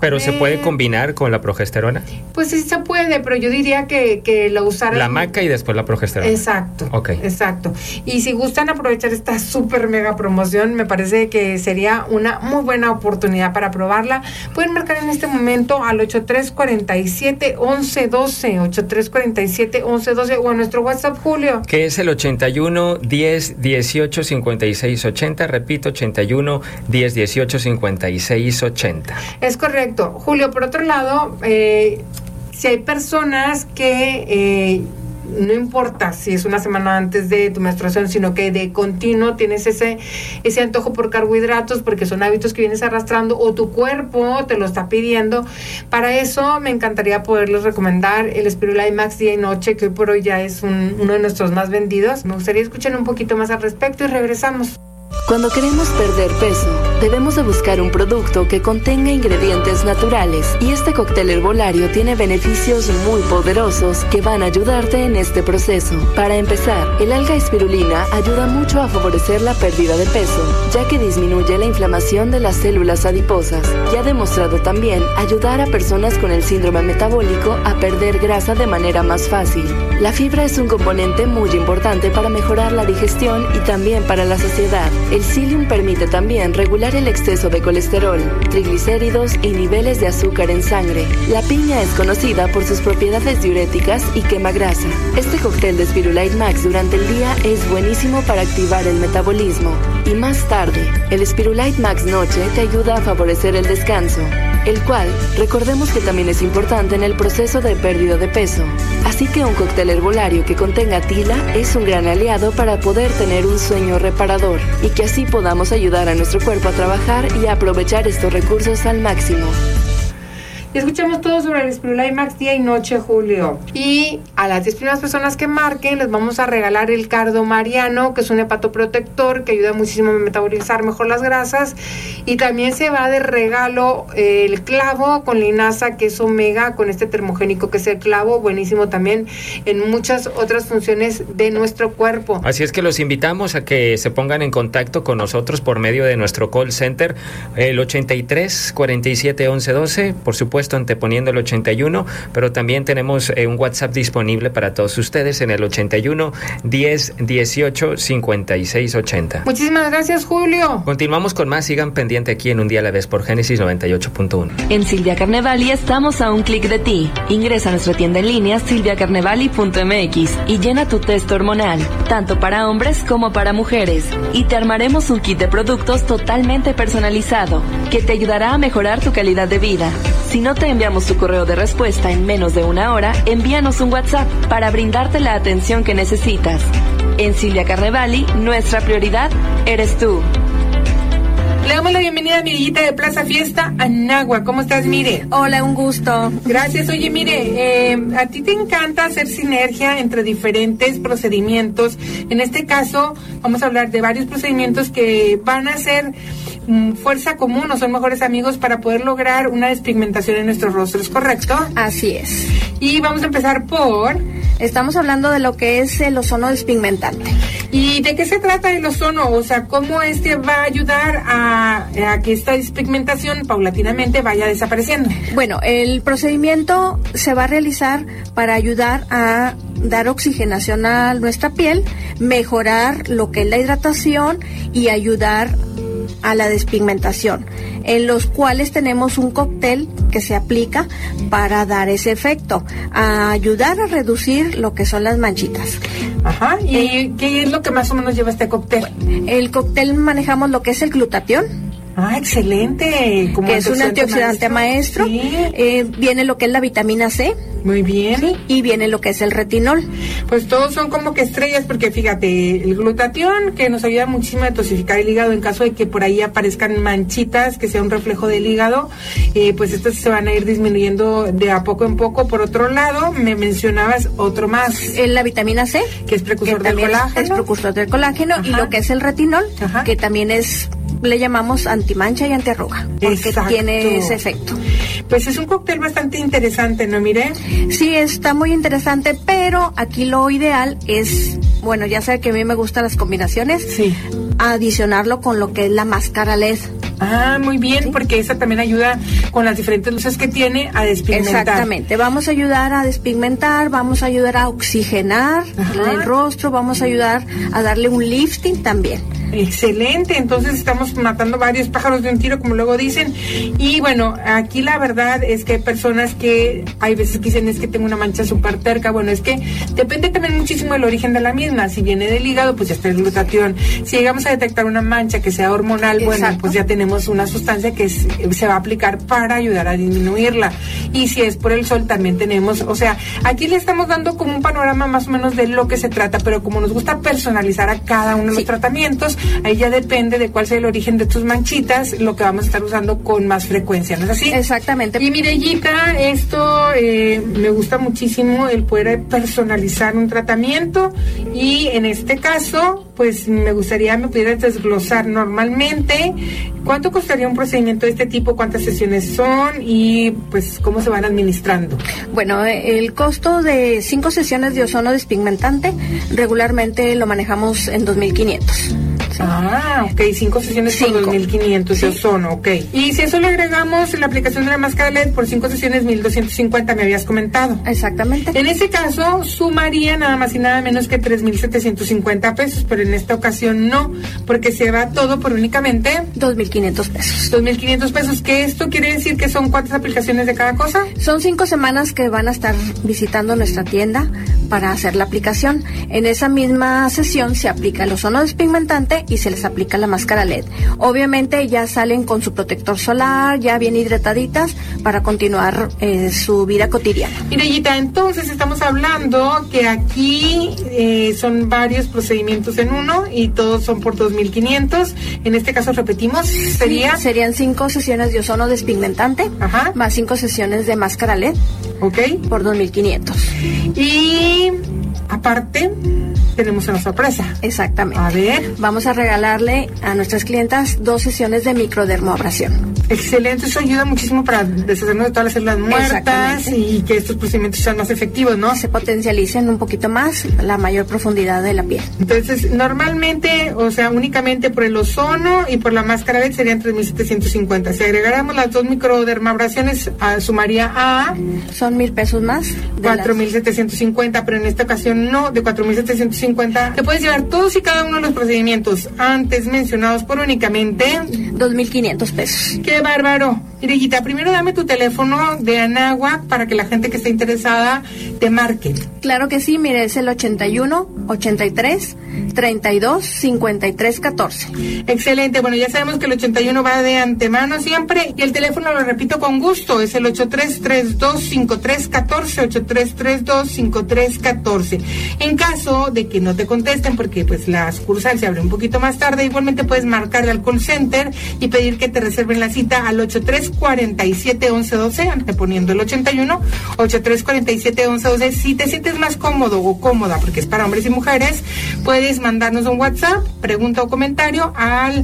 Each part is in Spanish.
¿Pero se puede combinar con la progesterona? Pues sí se puede, pero yo diría que lo usaran... La maca y después la progesterona. Exacto. Ok. Exacto. Y si gustan aprovechar esta súper mega promoción, me parece que sería una muy buena oportunidad para probarla. Pueden marcar en este momento al 8347-1112, 8347-1112 o a nuestro WhatsApp, Julio. Que es el 81 10 18 56 80. Repito, 81 10 18 56 80. Es correcto. Julio, por otro lado, si hay personas que no importa si es una semana antes de tu menstruación, sino que de continuo tienes ese antojo por carbohidratos porque son hábitos que vienes arrastrando o tu cuerpo te lo está pidiendo, para eso me encantaría poderles recomendar el Spirulite Max día y noche, que hoy por hoy ya es uno de nuestros más vendidos. Me gustaría escuchar un poquito más al respecto y regresamos. Cuando queremos perder peso, debemos de buscar un producto que contenga ingredientes naturales, y este cóctel herbolario tiene beneficios muy poderosos que van a ayudarte en este proceso. Para empezar, el alga espirulina ayuda mucho a favorecer la pérdida de peso, ya que disminuye la inflamación de las células adiposas, y ha demostrado también ayudar a personas con el síndrome metabólico a perder grasa de manera más fácil. La fibra es un componente muy importante para mejorar la digestión y también para la saciedad. El psyllium permite también regular el exceso de colesterol, triglicéridos y niveles de azúcar en sangre. La piña es conocida por sus propiedades diuréticas y quema grasa. Este cóctel de Spirulite Max durante el día es buenísimo para activar el metabolismo. Y más tarde, el Spirulite Max Noche te ayuda a favorecer el descanso, el cual, recordemos que también es importante en el proceso de pérdida de peso. Así que un cóctel herbolario que contenga tila es un gran aliado para poder tener un sueño reparador y que así podamos ayudar a nuestro cuerpo a trabajar y a aprovechar estos recursos al máximo. Y escuchamos todo sobre el Spirulite Max día y noche, Julio. Y a las 10 primeras personas que marquen les vamos a regalar el Cardo Mariano, que es un hepatoprotector que ayuda muchísimo a metabolizar mejor las grasas. Y también se va de regalo el clavo con linaza, que es omega, con este termogénico que es el clavo, buenísimo también en muchas otras funciones de nuestro cuerpo. Así es que los invitamos a que se pongan en contacto con nosotros por medio de nuestro call center, el 83 47 11 12, por supuesto anteponiendo el 81, pero también tenemos un WhatsApp disponible para todos ustedes en el 81 10 18 56 80. Muchísimas gracias, Julio. Continuamos con más, sigan pendiente aquí en Un Día a la Vez por Génesis 98.1. En Silvia Carnevali estamos a un clic de ti. Ingresa a nuestra tienda en línea silviacarnevali.mx y llena tu test hormonal, tanto para hombres como para mujeres, y te armaremos un kit de productos totalmente personalizado que te ayudará a mejorar tu calidad de vida. Si no te enviamos tu correo de respuesta en menos de una hora, envíanos un WhatsApp para brindarte la atención que necesitas. En Silvia Carnevali, nuestra prioridad eres tú. Le damos la bienvenida a Mirillita de Plaza Fiesta, Anáhuac. ¿Cómo estás, Mire? Hola, un gusto. Gracias. Oye, Mire, a ti te encanta hacer sinergia entre diferentes procedimientos. En este caso, vamos a hablar de varios procedimientos que van a ser fuerza común o son mejores amigos para poder lograr una despigmentación en nuestros rostros, ¿correcto? Así es. Y vamos a empezar por... Estamos hablando de lo que es el ozono despigmentante. ¿Y de qué se trata el ozono? O sea, ¿cómo este va a ayudar a que esta despigmentación paulatinamente vaya desapareciendo? Bueno, el procedimiento se va a realizar para ayudar a dar oxigenación a nuestra piel, mejorar lo que es la hidratación y ayudar a la despigmentación, en los cuales tenemos un cóctel que se aplica para dar ese efecto, a ayudar a reducir lo que son las manchitas. Ajá, ¿y qué es lo que más o menos lleva este cóctel? El cóctel manejamos lo que es el glutatión. Ah, excelente. Que es un antioxidante maestro. Sí. Viene lo que es la vitamina C. Muy bien. Sí, y viene lo que es el retinol. Pues todos son como que estrellas, porque fíjate, el glutatión que nos ayuda muchísimo a detoxificar el hígado en caso de que por ahí aparezcan manchitas, que sea un reflejo del hígado, pues estas se van a ir disminuyendo de a poco en poco. Por otro lado, me mencionabas otro más. La vitamina C, que es precursor del colágeno. Es precursor del colágeno. Ajá. Y lo que es el retinol, ajá, que también le llamamos antimancha y antiarruga, porque exacto, tiene ese efecto. Pues es un cóctel bastante interesante, ¿no, Mire? Sí, está muy interesante, pero aquí lo ideal es, bueno, ya sé que a mí me gustan las combinaciones, sí, adicionarlo con lo que es la máscara LED. Ah, muy bien, sí, porque esa también ayuda con las diferentes luces que tiene a despigmentar. Exactamente, vamos a ayudar a despigmentar, vamos a ayudar a oxigenar el rostro, vamos a ayudar a darle un lifting también. Excelente, entonces estamos matando varios pájaros de un tiro, como luego dicen. Y bueno, aquí la verdad es que hay personas que hay veces que dicen, es que tengo una mancha súper terca. Bueno, es que depende también muchísimo del origen de la misma. Si viene del hígado, pues ya está el glutatión. Si llegamos a detectar una mancha que sea hormonal, bueno, pues ya tenemos una sustancia que se va a aplicar para ayudar a disminuirla. Y si es por el sol, también tenemos, o sea, aquí le estamos dando como un panorama más o menos de lo que se trata, pero como nos gusta personalizar a cada uno de los tratamientos, ahí ya depende de cuál sea el origen de tus manchitas, lo que vamos a estar usando con más frecuencia, ¿no es así? Exactamente. Y Mirellita, esto me gusta muchísimo, el poder personalizar un tratamiento, y en este caso, pues me gustaría me pudieras desglosar normalmente cuánto costaría un procedimiento de este tipo, cuántas sesiones son y pues cómo se van administrando. Bueno, el costo de 5 sesiones de ozono despigmentante regularmente lo manejamos en 2,500. ¿Sí? Ah, ok, 5 sesiones por 2,500 de ozono, ok. Y si eso le agregamos la aplicación de la máscara LED por 5 sesiones, 1,250 me habías comentado. Exactamente. En ese caso, sumaría nada más y nada menos que 3,750 pesos, pero en esta ocasión no, porque se va todo por únicamente 2,500 pesos. 2,500 pesos, que esto quiere decir que son ¿cuántas aplicaciones de cada cosa? Son 5 semanas que van a estar visitando nuestra tienda para hacer la aplicación. En esa misma sesión se aplica el ozono despigmentante y se les aplica la máscara LED. Obviamente ya salen con su protector solar, ya bien hidrataditas para continuar su vida cotidiana. Mirellita, entonces estamos hablando que aquí son varios procedimientos en uno y todos son por 2,500. En este caso repetimos, serían 5 sesiones de ozono despigmentante, más 5 sesiones de máscara LED, por 2,500. Y aparte tenemos una sorpresa. Exactamente. A ver. Vamos a regalarle a nuestras clientas 2 sesiones de microdermoabrasión. Excelente, eso ayuda muchísimo para deshacernos de todas las células muertas y que estos procedimientos sean más efectivos, ¿no? Se potencialicen un poquito más la mayor profundidad de la piel. Entonces, normalmente, o sea, únicamente por el ozono y por la máscara LED serían 3,750. Si agregáramos las 2 microdermabrasiones, sumaría a... Son 1,000 pesos más. 4,750, pero en esta ocasión no, de 4,750. Te puedes llevar todos y cada uno de los procedimientos antes mencionados por únicamente 2,500 pesos. ¡Qué bárbaro! Mirellita, primero dame tu teléfono de Anáhuac para que la gente que esté interesada te marque. Claro que sí, mire, es el 81 83 32 53 14. Excelente, bueno, ya sabemos que el 81 va de antemano siempre, y el teléfono lo repito con gusto, es el 8332-5314, 8332-5314. En caso de que no te contesten, porque pues la sucursal se abre un poquito más tarde, igualmente puedes marcarle al call center y pedir que te reserven la cita al 8347-1112, anteponiendo el 81, 8347-1112. Si te sientes más cómodo o cómoda, porque es para hombres y mujeres, puedes mandarnos un WhatsApp, pregunta o comentario al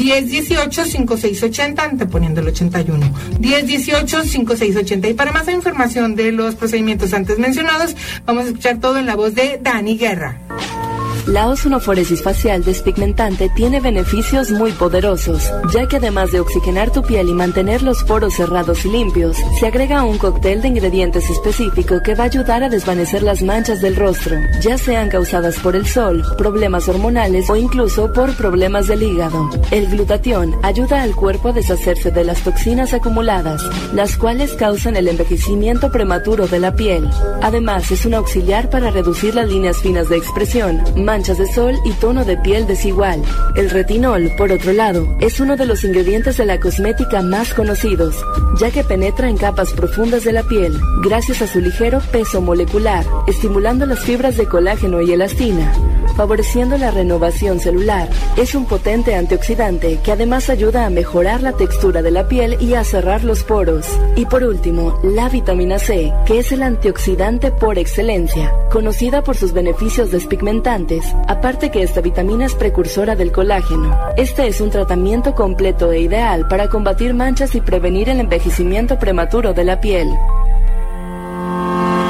1018-5680, anteponiendo el 81, 1018-5680. Y para más información de los procedimientos antes mencionados, vamos a escuchar todo en la voz de Dani Guerra. La ozonoforesis facial despigmentante tiene beneficios muy poderosos, ya que además de oxigenar tu piel y mantener los poros cerrados y limpios, se agrega un cóctel de ingredientes específico que va a ayudar a desvanecer las manchas del rostro, ya sean causadas por el sol, problemas hormonales o incluso por problemas del hígado. El glutatión ayuda al cuerpo a deshacerse de las toxinas acumuladas, las cuales causan el envejecimiento prematuro de la piel. Además, es un auxiliar para reducir las líneas finas de expresión, manchas de sol y tono de piel desigual. El retinol, por otro lado, es uno de los ingredientes de la cosmética más conocidos, ya que penetra en capas profundas de la piel, gracias a su ligero peso molecular, estimulando las fibras de colágeno y elastina, favoreciendo la renovación celular. Es un potente antioxidante que además ayuda a mejorar la textura de la piel y a cerrar los poros. Y por último, la vitamina C, que es el antioxidante por excelencia, conocida por sus beneficios despigmentantes. Aparte que esta vitamina es precursora del colágeno. Este es un tratamiento completo e ideal para combatir manchas y prevenir el envejecimiento prematuro de la piel. La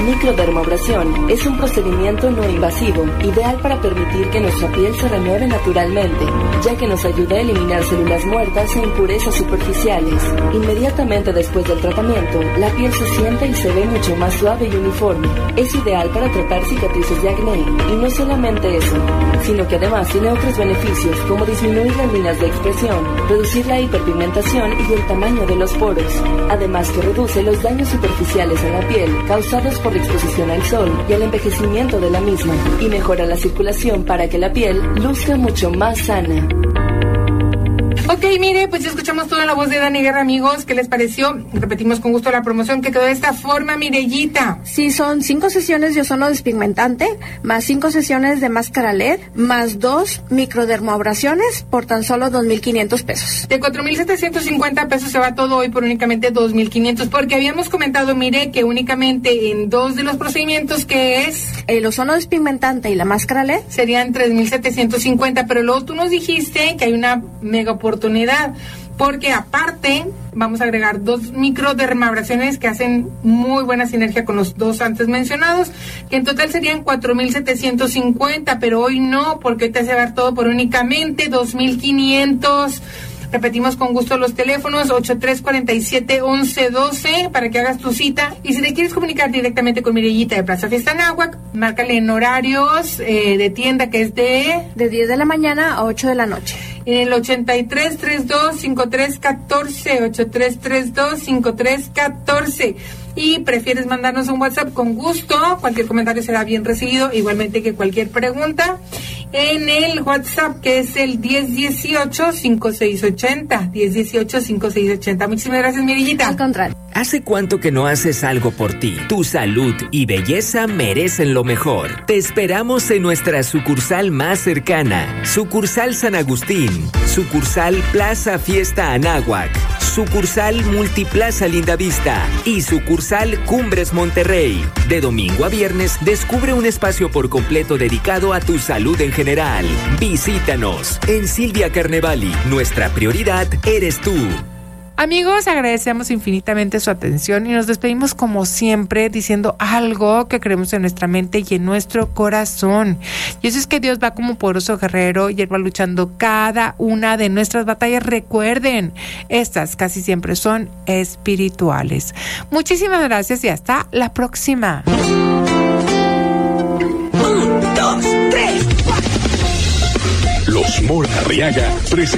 microdermabrasión es un procedimiento no invasivo, ideal para permitir que nuestra piel se renueve naturalmente, ya que nos ayuda a eliminar células muertas e impurezas superficiales. Inmediatamente después del tratamiento, la piel se siente y se ve mucho más suave y uniforme. Es ideal para tratar cicatrices de acné, y no solamente eso, sino que además tiene otros beneficios como disminuir las líneas de expresión, reducir la hiperpigmentación y el tamaño de los poros. Además que reduce los daños superficiales en la piel causados por la exposición al sol y al envejecimiento de la misma, y mejora la circulación para que la piel luzca mucho más sana. Ok, mire, pues ya escuchamos toda la voz de Dani Guerra, amigos. ¿Qué les pareció? Repetimos con gusto la promoción que quedó de esta forma, Mirellita. Sí, son 5 sesiones de ozono despigmentante, más 5 sesiones de máscara LED, más 2 microdermoabrasiones por tan solo 2,500 pesos. De 4,750 pesos se va todo hoy por únicamente 2,500, porque habíamos comentado, mire, que únicamente en 2 de los procedimientos, que es el ozono despigmentante y la máscara LED, serían 3,750, pero luego tú nos dijiste que hay una mega oportunidad, porque aparte vamos a agregar 2 microdermabrasiones que hacen muy buena sinergia con los 2 antes mencionados, que en total serían 4,750, pero hoy no, porque hoy te hace ver todo por únicamente 2,500. Repetimos con gusto los teléfonos 8347-1112 para que hagas tu cita. Y si te quieres comunicar directamente con Mirellita de Plaza Fiesta Anáhuac, márcale en horarios de tienda, que es de 10 de la mañana a 8 de la noche. En el 8332-5314, 8332-5314. Y prefieres mandarnos un WhatsApp, con gusto, cualquier comentario será bien recibido, igualmente que cualquier pregunta, en el WhatsApp, que es el 1018-5680, 1018-5680. Muchísimas gracias, Mirellita. Al contrario. ¿Hace cuánto que no haces algo por ti? Tu salud y belleza merecen lo mejor. Te esperamos en nuestra sucursal más cercana, sucursal San Agustín, sucursal Plaza Fiesta Anáhuac, sucursal Multiplaza Lindavista y sucursal Cumbres Monterrey. De domingo a viernes, descubre un espacio por completo dedicado a tu salud en general. Visítanos. En Silvia Carnevali, nuestra prioridad eres tú. Amigos, agradecemos infinitamente su atención y nos despedimos como siempre diciendo algo que creemos en nuestra mente y en nuestro corazón. Y eso es que Dios va como poderoso guerrero y Él va luchando cada una de nuestras batallas. Recuerden, estas casi siempre son espirituales. Muchísimas gracias y hasta la próxima. 1, 2, 3, 4. Los Mora Arriaga